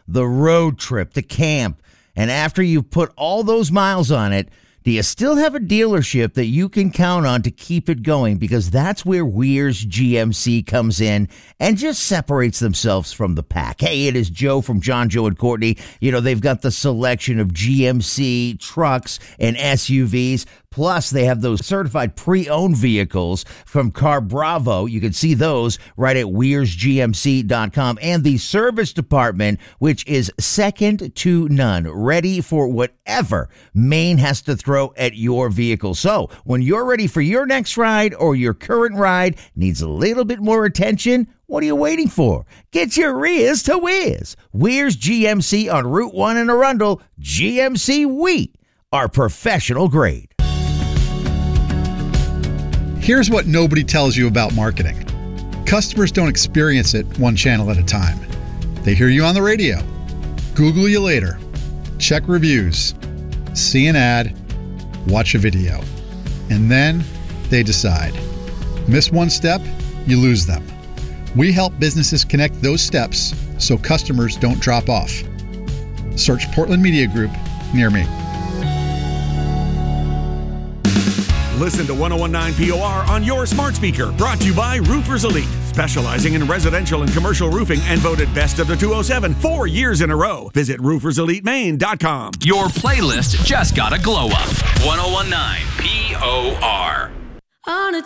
the road trip, the camp, and after you've put all those miles on it, do you still have a dealership that you can count on to keep it going? Because that's where Weir's GMC comes in and just separates themselves from the pack. Hey, it is Joe from John, Joe, and Courtney. You know, they've got the selection of GMC trucks and SUVs. Plus, they have those certified pre-owned vehicles from Car Bravo. You can see those right at weirsgmc.com. And the service department, which is second to none, ready for whatever Maine has to throw at your vehicle. So, when you're ready for your next ride or your current ride needs a little bit more attention, what are you waiting for? Get your rears to Weirs. Weirs GMC on Route 1 in Arundel. GMC, we are professional grade. Here's what nobody tells you about marketing. Customers don't experience it one channel at a time. They hear you on the radio, Google you later, check reviews, see an ad, watch a video, and then they decide. Miss one step, you lose them. We help businesses connect those steps so customers don't drop off. Search Portland Media Group near me. Listen to 101.9 POR on your smart speaker. Brought to you by Roofers Elite, specializing in residential and commercial roofing and voted best of the 207 4 years in a row. Visit rooferselitemaine.com. Your playlist just got a glow up. 101.9 POR. On a